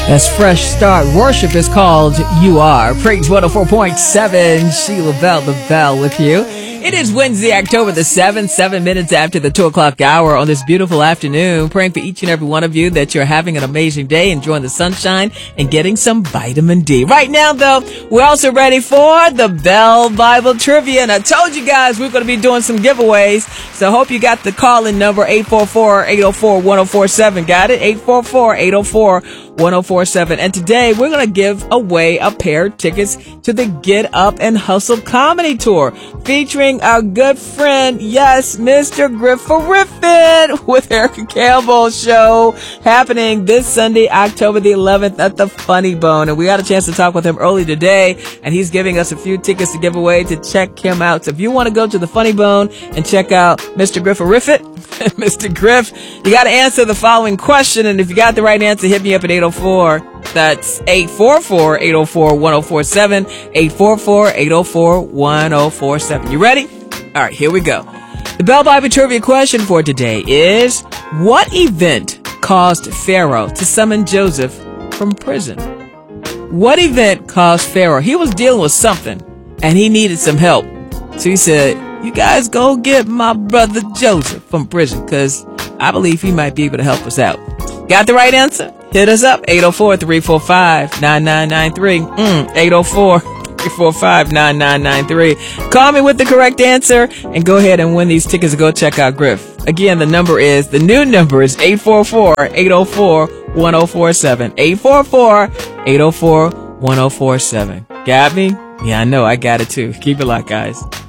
That's Fresh Start. Worship is called You Are. Praise 104.7. Sheila Bell, the Bell with you. It is Wednesday, October the 7th, 7 minutes after the 2 o'clock hour on this beautiful afternoon. Praying for each and every one of you that you're having an amazing day, enjoying the sunshine, and getting some vitamin D. Right now, though, we're also ready for the Bell Bible Trivia. And I told you guys we're going to be doing some giveaways. So I hope you got the call-in number 844-804-1047. Got it? 844-804-1047. And today we're going to give away a pair of tickets to the Get Up and Hustle Comedy Tour featuring our good friend, yes, Mr. Griffin with Erica Campbell show happening this Sunday, October the 11th at the Funny Bone. And we got a chance to talk with him early today, and he's giving us a few tickets to give away to check him out. So if you want to go to the Funny Bone and check out Mr. Griffin, Mr. Griff, you got to answer the following question. And if you got the right answer, hit me up at 804. That's 844-804-1047, 844-804-1047. You ready? All right, here we go. The Bell Bible Trivia question for today is, what event caused Pharaoh to summon Joseph from prison? What event caused Pharaoh? He was dealing with something, and he needed some help. So he said, you guys go get my brother Joseph from prison, because I believe he might be able to help us out. Got the right answer? Hit us up, 804-345-9993. 804-345-9993. Call me with the correct answer and go ahead and win these tickets to go check out Griff. Again, the new number is 844-804-1047. 844-804-1047. Got me? Yeah, I know. I got it too. Keep it locked, guys.